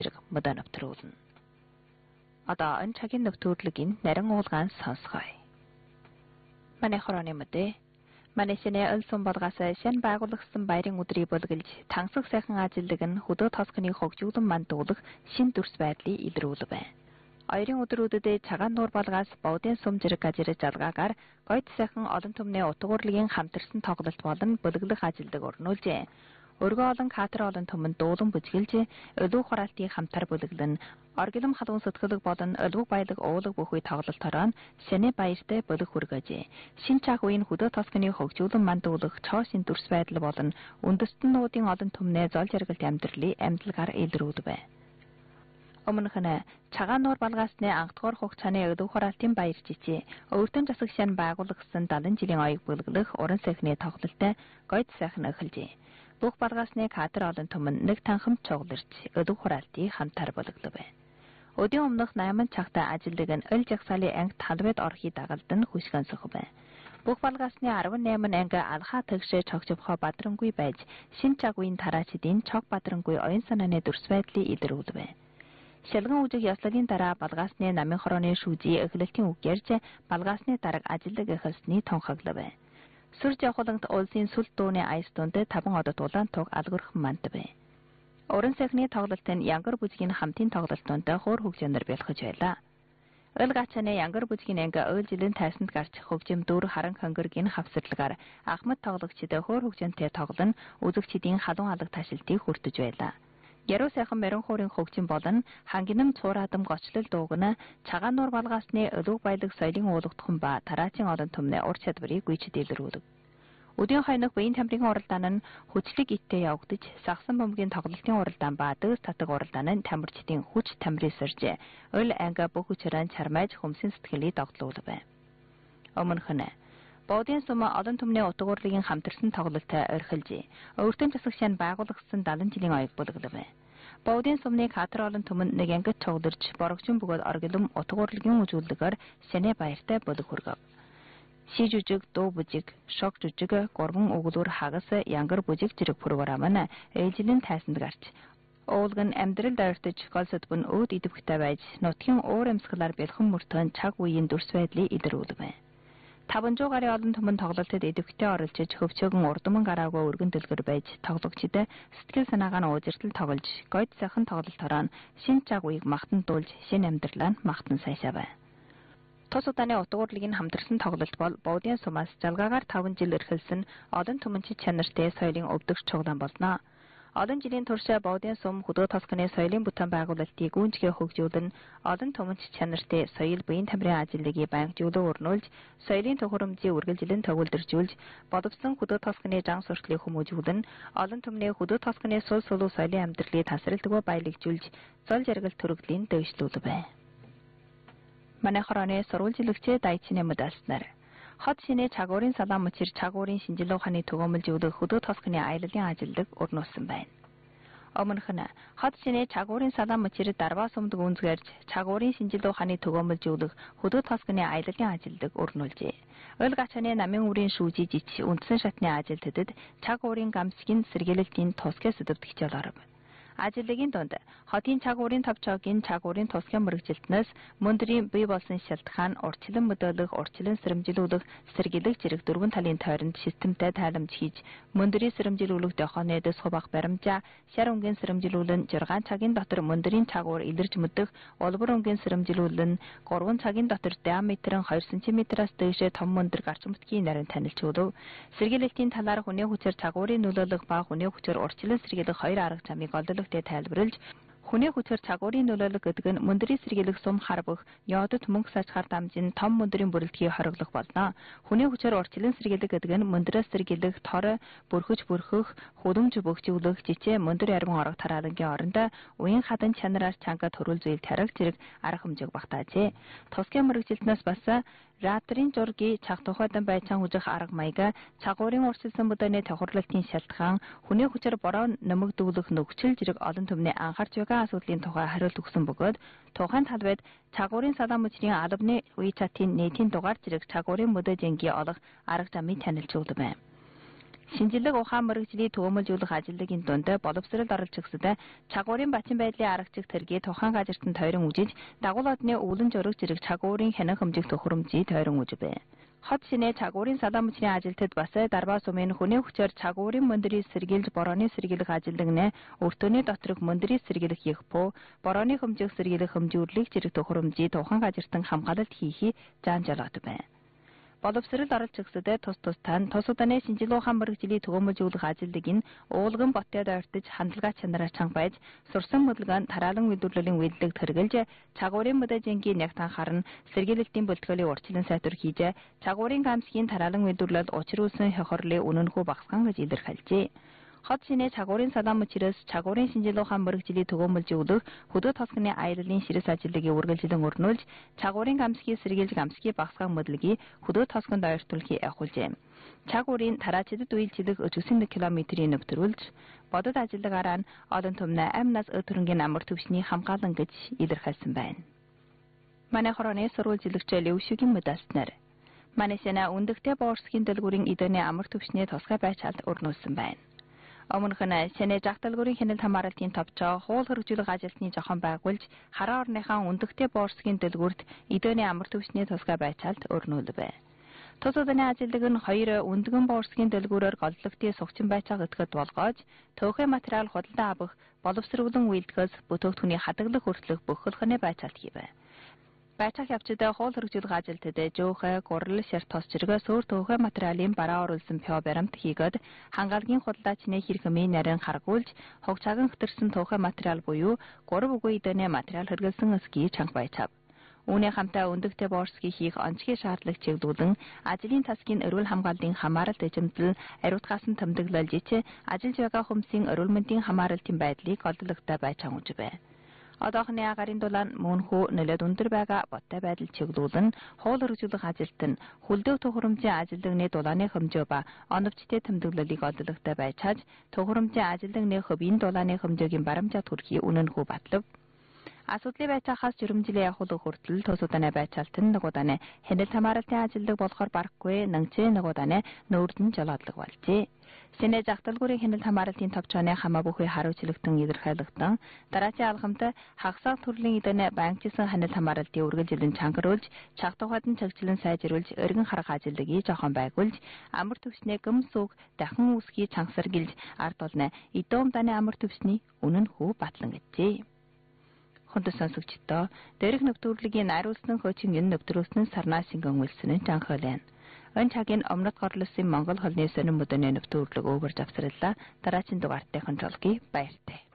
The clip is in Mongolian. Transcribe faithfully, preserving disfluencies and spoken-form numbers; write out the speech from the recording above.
мөдө навтруулна. Одоо энэ цагийн навтуудлын нарийн уулгаан сонсгоё. Манай хорооны мэдээ Манайсны өлсөн болгоосаа шин байгуулагдсан баярын өдрийг бүлгэлж тансаг сайхан ажилдаг нь хөдөө тосгоны хөгжүүлэн мандуулах шин дүрс байдлыг илрүүлв. Оёрын өдрүүдэд цагаан нуур болгоос бовдын сум зэрэг гажирж жалгаагаар гойд сайхан олон түмний утга урлагийн хамтарсан тоглолт болон бүлэглэх ажилдаг орнуулжээ. Өргөө олон катер олон түмэнд дуулан бүжгэлж өлөг хураалтыг хамтар бүлэглэн оргилом халуун сэтгэлэг болон өлөг баялаг уулаг бүхий тоглолтороо шэнэ баяртай бүлэг хүргэжээ. Шин цаг үеийн хөдөө тосгоны хөгжүүлэн мандуулах цоо шин дүрс байдал болон үндэстэн нуудын олон түмнээ зол жаргалт амьдралыг амьдлагаар илрүүлв. Өмнөх нь цагаан нуур балгаасны анхдугаар хугацааны өлөг хураалтын баяр жижиг өвөртөн засаг шин байгуулагдсан далайн жилийн оёг бүлэглэх уран сайхны тоглолттой гойд сайхан эхэлжээ. Бүх балгаасны катер олон түмэн нэг танхимд цугларч өлөг хураалтыг хамтар бүлэглэв. Өдийн өмнөх найман цагтаа ажилдаг нь өл жагсаалын ангид халвэд орхий дагалдан хүсгэнсэх бай. Бүх балгаасны арван найман анги алхаа тэгшээ цогцовхоо бадрангүй байж шин цаг үеийн тараачдын цог бадрангүй оюун санааны дүрс байдлыг илрүүлв. Шалган үжиг ёслогийн дараа балгаасны намын хорооны шүүжийн эхлэлтийн үг ярьж балгаасны дараг ажилдаг эхэлсний тонхоглов. Сүр жавхлангт улсын сүл дууны айс донд таван одод улаан туг алгорхон мандав. Уран сайхны тоглолтын янгар бүжгийн хамтын тоглолтонд хуур хөгжөөнөр бэлхэж байлаа. Өл гачааны янгар бүжгийн анги ойл жилийн тайсанд гарч хөгжим дүүр харан хөнгөргийн хавсарлагаар ахмад тоглогчид хуур хөгжөөнтэй тоглон үзэгчдийн халуун алга ташилтыг хүртэж байлаа. Яруу сайхан мэрэн хуурын хөгжим болон хангинам цуураадам гочлол дуугна цагаан нуур балгаасны өлөг баялаг соёлын уулгадхан ба тараачийн олон түмний ур чадварыг гүйцэд илрүүлв. Өдийн хойнох биеийн тамирын уралдаан нь хүчлэг иттэй явагдаж сагсан бөмбөгийн тоглолтын уралдаан ба дөс татаг уралдаан нь тамирчдын хүч тамирыг сорж өл анги бүх хүчээр чармайж хөмсөн сэтгэлийг догтлуулв. Өмнөх нь Бовдын сум олон түмний утга урлагийн хамтарсан тоглолттой орхилжээ. Өвөртөн засаг шин байгуулагдсан далайн жилийн оёг бүлэглэв. Бовдын сумны катер олон түмэн нэг ангид цугларч борогчун бөгөөд оргилом утга урлагийн үзүүлэлгээр шэнэ баяртай бүлэг хүргэв. Ши жүжиг, дуу бүжиг, шог жүжиг, гурван өглөөр хагас, янгар бүжиг зэрэг програм нь ээлжлийн тайсанд гарч уулган амьдрал дайртаж голсод бун өөд идэвхтэй байж нутгийн уур амьсгалаар бэлхэн мөртөн цаг үеийн дүрс байдлыг илрүүлв. таван зуун гаруй олон түмэн тоглолтод идэвхтэй оролцож хөвчөөгөн урдман гараагүй өргөн дэлгэр байж тоглогчид сэтгэл санаагаа нь уужиртал тоглож гойд сайхан тоглолтороо шин цаг үеийг магтан дуулж шин амьдралаа магтан сайшаав. Тус удааны утга урлагийн хамтарсан тоглолт бол Бовдын сумаас жалгаагаар таван жил эрхэлсэн олон түмэнчид чанартай соёлын өвдөгч цуглаан болно. Олон жилийн турш Бовдын сум хөдөө тосгоны соёлын бүтээн байгуулалтыг гүйцэтгэх хөгжүүлэн олон түмэнч чанартай соёл биеийн тамирын ажилтныг баянгуулан өрнүүлж соёлын төхөөрөмжийг үргэлжлэн төгөлдржүүлж бодовсон хөдөө тосгоны жан сурталыг хүмүүжүүлэн олон түмний хөдөө тосгоны сул сулуу соёлын амьдралыг тасралтгүй баялагжуулж зол жаргал төрөглийн дэвшлүүлв. Манай хорооны сурвалжилэгчээ дайчны мэдээлснээр хот шинэ чагуурын салаан мөчир чагуурын шинжилгээ ухааны төгөөмөлж өгөх хөдөө тосгоны аяллалын ажилдаг өрнүүлсэн байна. Өмнөх нь хот шинэ чагуурын салаан мөчир дарбаа сумд гүнзгэрж чагуурын шинжилгээ ухааны төгөөмөлж өгөх хөдөө тосгоны аяллалын ажилдаг өрнүүлжээ. Ойл гачааны намын үрийн шүүжий жич үндсэн шатны ажилтнад чагуурын гамсгийн сэргийлэлтийн тусгай сэдвтгч болоров. Ажилтны донд хотын чагуурын тавчаагийн чагуурын тусгай мөрөгжилтнээс мөндрийн бий болсон шалтгаан урчлан мөдөөлөх, урчлан сэрэмжилүүлэх, сэргийлэх зэрэг дөрвөн талын тойронд системтэй тайламж хийж мөндрийн сэрэмжилүүлэх дохооны дэс хуваах баримжаа шар өнгийн сэрэмжилүүлэн жургаан цагийн дотор мөндрийн чагуур илэрж мөдөх, улбар өнгийн сэрэмжилүүлэн гурван цагийн дотор диаметр хоёр сантиметраас дээш том мөндөр гарч мөтгийн нарийн танилж өгдөв. Сэргийлэлтийн талаар хүний хүчээр чагуурын нөлөөлөх ба хүний хүчээр урчлан сэргийлэх хоёр арга замыг олдох тайлбарлаж хүний хүчээр чагуурын нөлөөлөх гэдэг нь мөндрийн сэргийлэх сум харбах, йодод мөнгө сажгаар дамжин том мөндрийн бүрэлдэхийг хориглох болно. Хүний хүчээр урчлан сэргийлэх гэдэг нь мөндрөөс сэргийлэх, тор, бүрхэж бүрхэх, хөлөмж бөгжүүлэх, жижиг мөндөр ярман орог тараалангийн оронд уян хадан чанараар чанга төрөл зүйл тарих зэрэг арга хэмжээг багтаажээ. Тусгай мөрөгжилтнөөс бас Ратрын зургийн цаг тухайдан байцаан хүжих арга маяг чагуурын урсгалсан бүдээний тохирлолтын шалтгаан хүний хүчээр бороо нэмэгдүүлэх нөхцөл зэрэг олон түмний анхаарч байгаа асуудлын тухай хариулт өгсөн бөгөөд тухайн талбайд чагуурын салаан мөчрийн албаны үе чатын нийтийн дугаар зэрэг чагуурын мөдөө жингийн олох арга замыг танилж өгдөг байна. Шинжилгээ ухаан мэрэгжлийн төгөөмөлжүүлэх ажилтны дунд боловсролд оролж өгсөд чагуурын бачин байдлын аргачих тэргийг тухайн газартанд тойрон үжиж дагуул одны өвлөн жураг зэрэг чагуурын хянан хэмжих төхөөрөмжийг тойрон үжив. Хот шинэ чагуурын салаа мөчрийн ажилтнад бас дарбаа сумын хүний хүчээр чагуурын мөндрийг сэргийлж борооны сэргийлэх ажилтнаа өртөөний доторх мөндрийг сэргийлэх ягпо борооны хэмжих сэргийлэх хэмжүүрлэх зэрэг төхөөрөмжийг тухайн газартан хамгаалалт хийхийг заанжалгад байна. Боловсрол оролж өгсөд тус тустай нь тус удааны шинжилгээ ухаан мэрэгжлийн төгөөмөлжүүлэх ажилтныг нь уулган ботод ойртож хандлагаа чанараар чанга байж сурсан хөдөлгөөнд тараалан үйлдвэрлэлийн үйлдэлд хэрэгжилж чагуурын мөдөжингийн нягт анхаарн сэргийлэлтийн бүлтгэлийн урьдчилан сайтур хийж чагуурын гамсгийн тараалан үйлдвэрлэлд учир үүсэн хохирлын үнэнхүү багасган гэж илэрхийлжээ. Хот шинэ чагуурын салаа мөчрөөс чагуурын шинжилгээ ухаан мэрэгжлийн төгөөмөлжүүлэх хөдөө тосгоны аяллалын ширээс ажилтныг үргэлжлэн өрнүүлж чагуурын гамсгийг сэргийлж гамсгийн багасган моделийг хөдөө тосгонд ойртуулахыг явуулжээ. Чагуурын тараачдад үйлчлэх өчигсөн километрийн нөвтрүүлж бодод ажилтнаараа нь олон түмнээ амнаас өтөрөнгийн амар төвшний хамгаалан гэж илэрхийлсэн байна. Манай хорооны сурвалжилагч Левшигийн мэдээлснээр манай сэнэ өндөгтэй боорсгийн дэлгүүрийн эдэний амар төвшний тусгай байцаалд өрнүүлсэн байна. Өмнөх нь сэнэ жагталгүүрийн хяналт хамгаалалтын товчоо хуул хөргөжүүлэх ажилтны жохон байгуулж хараа орныхаа өндөгтэй боорсгийн дэлгүүрт эдөөний амар төвшний тусгай байцаалд өрнүүлв. Тус удааны ажилтныг нь хоёр өндгөн боорсгийн дэлгүүрээр голлогтын сугчин байцааг өтгөд болгоож төөхөн материал худалдан авах боловсролын үйлдэлээс бүтээгдэхүүний хадгалах хүртэлх бөхөлхөний байцаалт хийв. Байцаах явцдаа хуул хөргөжүүлэх ажилтнад жөөхө, гурал, шар тос зэрэг суур төөхөн материалын бараа оруулсан пё баримт хийгээд хангаалгийн худалдаачны хэрхэмийн нарийн харгуулж хугацаагийн хөтөрсөн төөхөн материал буюу гурав үгүй эдэний материал хэрэглэсэн эсхий чанга байцаав. Үүний хамтаа өндөгтэй боорсгийн хийх онцгийн шаардлага чиглүүлэн ажлын тасгийн эрүүл хамгааллын хамааралт эзэмдэл ариутгаас нь тэмдэглэлж ич ажиллаж байгаа хүмүүсийн эрүүл мэндийн хамааралтын байдлыг олдлагтай байцаан үжив. Одоохны агарын дулаан мөнхөө нөлөөд өндөр байгаа бодтой байдал чиглүүлэн хуул хөргөжүүлэх ажилтан хүлдэв төхөөрөмжийн ажилтны дулааны хэмжээ ба оновчтой тэмдэглэлийг олдлагтай байцааж төхөөрөмжийн ажилтны хөвийн дулааны хэмжээгийн барамжаа төрхий үнэнхүү батлав. Асуудлын байцаахаас жирэмжлээ явуулах хүртэл тус удааны байцаалт нь нэг удааны хяналт хамааралтын ажилтныг болохоор барахгүй нангчээ нэг удааны нүүрдэн жолоодлого болжээ. Сэнэ жагталгүүрийн хяналт хамааралтын товчооны хамаа бүхий хариуцлагатан илэрхийлэгдэн дараачийн алхамд хагасаа төрлийн эдэний банкчсан хяналт хамааралтын үргэлжилэн чангаруулж чагтуухад нь чагжилан сайжруулж өргөн харах ажилтныг жоохон байгуулж амар төвчний гэмсүг дахин үүсгий чангасаргилж ард олно эдөөм даны амар төвчний үнэн хүү батлан гэжээ. Хүндэс сонсогчдоо дээрх нэвтрүүлгийн найруулсан хөөцийн энэ нэвтрүүлсэн сарнаа шингэн үлсэн нь жанхайлаа. Энэ цагийн өмнөд горлосын Монгол холны сонин мөдөний нэвтрүүлэг өгөр завсарлаа. Дараагийн дугаартайхан жолгий баяртай.